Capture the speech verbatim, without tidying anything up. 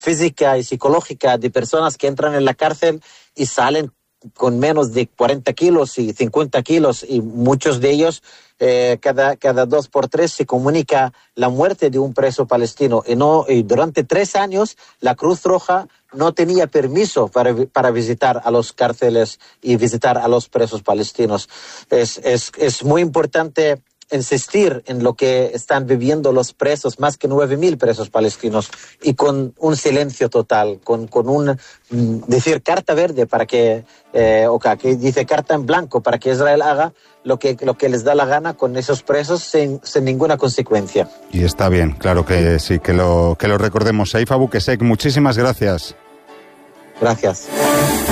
física y psicológica de personas que entran en la cárcel y salen con menos de cuarenta kilos y cincuenta kilos, y muchos de ellos eh, cada, cada dos por tres se comunica la muerte de un preso palestino. Y, no, y durante tres años la Cruz Roja no tenía permiso para, para visitar a los cárceles y visitar a los presos palestinos. Es, es, es muy importante insistir en lo que están viviendo los presos, más que nueve mil presos palestinos, y con un silencio total, con, con un mm, decir carta verde para que, eh, o que dice carta en blanco para que Israel haga lo que, lo que les da la gana con esos presos sin, sin ninguna consecuencia. Y está bien, claro que sí, que lo, que lo recordemos. Saif Abu Qusseq, muchísimas gracias. Gracias.